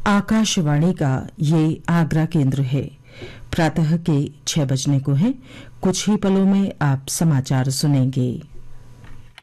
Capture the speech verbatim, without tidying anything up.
आकाशवाणी का ये आगरा केंद्र है। प्रातः के छह बजने को है। कुछ ही पलों में आप समाचार सुनेंगे।